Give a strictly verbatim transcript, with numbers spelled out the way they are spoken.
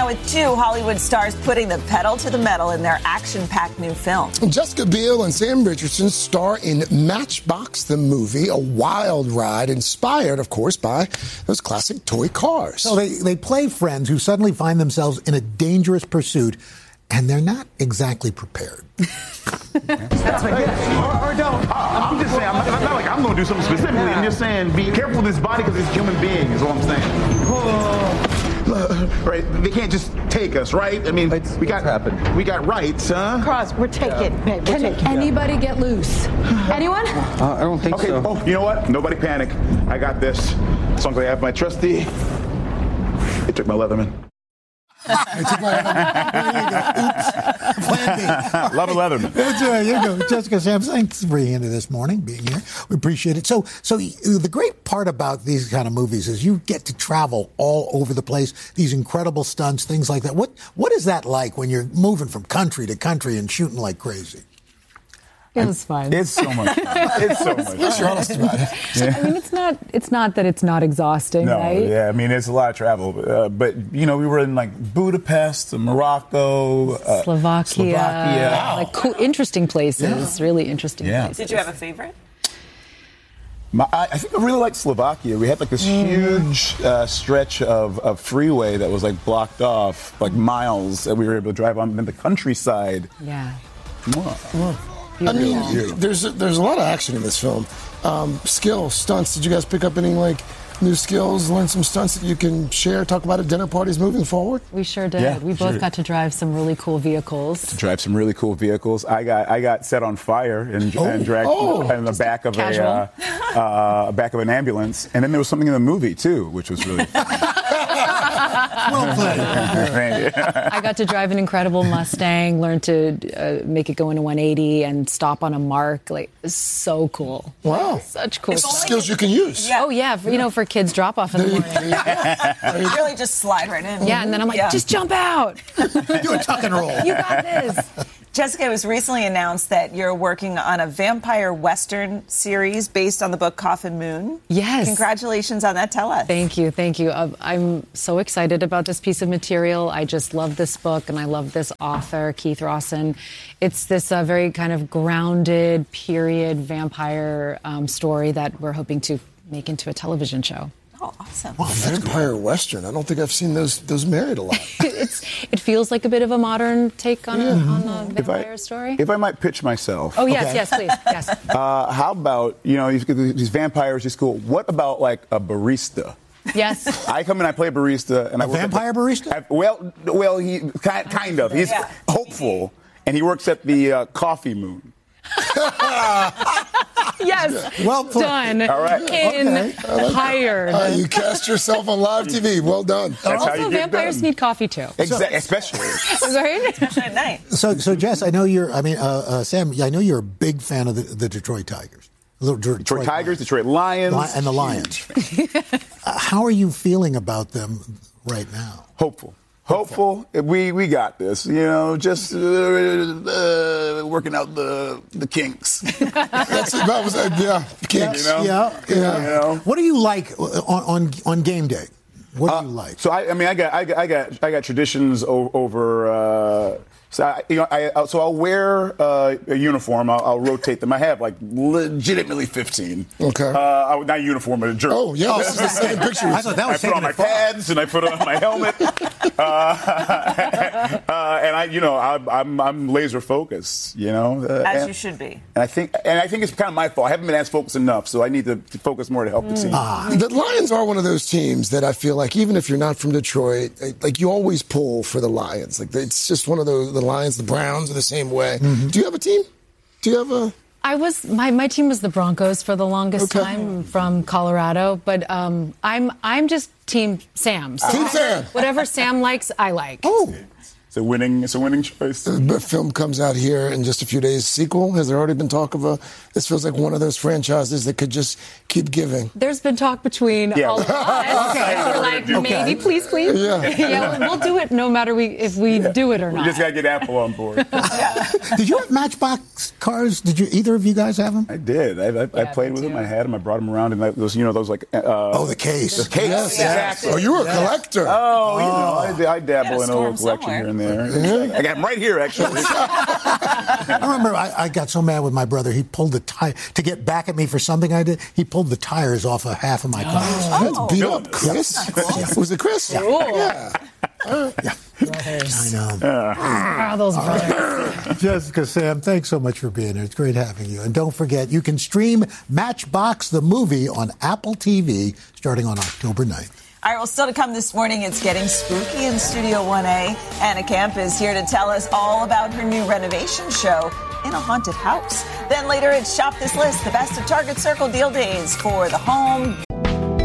now with two Hollywood stars putting the pedal to the metal in their action-packed new film. Jessica Biel and Sam Richardson star in Matchbox the movie, a wild ride inspired, of course, by those classic toy cars. So they, they play friends who suddenly find themselves in a dangerous pursuit, and they're not exactly prepared. That's right. Or, or don't. I'm just saying, I'm not, I'm not like I'm going to do something specifically. I'm just saying, be careful with this body because it's a human being, is all I'm saying. Uh, right? They can't just take us, right? I mean, it's, we got happened. We got rights, huh? Cross, we're taking. Yeah. We're Can taking. anybody get loose? Anyone? Uh, I don't think okay. so. Oh, you know what? Nobody panic. I got this. As long as I have my trusty. They took my Leatherman. There you go. Oops. Plan B. Love a Leatherman. There you go. Jessica, Sam, thanks for being here this morning, being here. We appreciate it. So, so the great part about these kind of movies is you get to travel all over the place, these incredible stunts, things like that. What What is that like when you're moving from country to country and shooting like crazy? It was fun. It's so much fun. It's so much fun. You're honest about it. Yeah. I mean, it's not. It's not that it's not exhausting, no, right? Yeah, I mean, it's a lot of travel. Uh, but you know, we were in like Budapest, Morocco, uh, Slovakia, Slovakia. Wow. Like cool, interesting places. Yeah. Really interesting yeah. places. Did you have a favorite? My, I think I really liked Slovakia. We had like this mm. huge uh, stretch of, of freeway that was like blocked off, like miles that we were able to drive on in the countryside. Yeah. Wow. I mean, there's a, there's a lot of action in this film. Um, skill, stunts. Did you guys pick up any like new skills? Learn some stunts that you can share? Talk about at dinner parties moving forward. We sure did. Yeah, we both sure. got to drive some really cool vehicles. To drive some really cool vehicles. I got I got set on fire and, oh. and dragged oh. in the back of Casual. a uh, uh, back of an ambulance. And then there was something in the movie too, which was really fun. Well played. I got to drive an incredible Mustang, learn to uh, make it go into one eighty and stop on a mark. Like, it's so cool. Wow. Such cool it's stuff. skills you can use. Yeah. Oh, yeah. For, you know, for kids drop off in the morning. You really just slide right in. Yeah, and then I'm like, yeah. just jump out. Do a tuck and roll. You got this. Jessica, it was recently announced that you're working on a vampire Western series based on the book Coffin Moon. Yes. Congratulations on that. Tell us. Thank you. Thank you. Uh, I'm so excited about this piece of material. I just love this book, and I love this author, Keith Rawson. It's this uh, very kind of grounded period vampire um, story that we're hoping to make into a television show. Oh, awesome. Wow, vampire Western. I don't think I've seen those those married a lot. it's It feels like a bit of a modern take on, yeah. a, on a vampire I, story. If I might pitch myself. Oh, yes, okay. yes, please. Yes. Uh, how about, you know, these, these vampires, these cool. What about like a barista? Yes. I come in, I play barista. And a I work vampire the, barista? I, well, well, he kind, kind of. He's yeah. hopeful, and he works at the uh, Coffee Moon. Yes. Well put. Done. All right. In okay. like hired. Uh, you cast yourself on live T V. Well done. That's also, how you vampires get need coffee too. Exactly. Especially. Right? Especially at night. So, so Jess, I know you're. I mean, uh, uh, Sam, I know you're a big fan of the, the Detroit Tigers. Detroit, Detroit Tigers, Detroit Lions, Li- and the Lions. uh, how are you feeling about them right now? Hopeful. Hopeful. We we got this. You know, just uh, uh, working out the the kinks. That's that was uh, yeah, kinks. You know? Yeah, yeah. You know? What do you like on on, on game day? What do uh, you like? So I, I mean, I got I got I got, I got traditions o- over. Uh, So I, you know, I, so I'll wear uh, a uniform. I'll, I'll rotate them. I have like legitimately fifteen. Okay. Uh, I, not a uniform, but a jersey. Oh yeah, this is the second picture. I thought that was I put on my pads and I put on my helmet. uh, uh, and I, you know, I, I'm I'm laser focused. You know, uh, as and, you should be. And I think, and I think it's kind of my fault. I haven't been as focused enough, so I need to, to focus more to help the team. Ah. The Lions are one of those teams that I feel like even if you're not from Detroit, like you always pull for the Lions. Like it's just one of those. The Lions, the Browns are the same way. Mm-hmm. Do you have a team? Do you have a? I was my, my team was the Broncos for the longest okay. time from Colorado, but um, I'm I'm just Team Sam. So Team Sam. Whatever Sam likes, I like. Oh. It's a winning. It's a winning choice. The film comes out here in just a few days. Sequel? Has there already been talk of a? This feels like one of those franchises that could just keep giving. There's been talk between Yeah. all of us. Okay. We're like, Okay. maybe, please, please. Yeah. yeah, we'll do it no matter we if we do it or We not. just got to get Apple on board. Did you have Matchbox cars? Did you either of you guys have them? I did. I, I, I played with them. I had them. I brought them around, and those, you know, those like. Uh, Oh, the case. The case. Yes. Exactly. Oh, you were a collector. Oh, you know, I, I dabble Gotta in a store little 'em collection somewhere. here and there. I got them right here, actually. I remember I, I got so mad with my brother. He pulled the tire to get back at me for something I did. He pulled the tires off of half of my car. Oh. Beat up Chris. Was it Chris? Yeah. Yeah. I know. Ah, those brothers. Jessica, Sam, thanks so much for being here. It's great having you. And don't forget, you can stream Matchbox the movie on Apple T V starting on October ninth. All right, well, still to come this morning, it's getting spooky in Studio one A. Anna Camp is here to tell us all about her new renovation show in a haunted house. Then later, it's Shop This List, the best of Target Circle deal days for the home,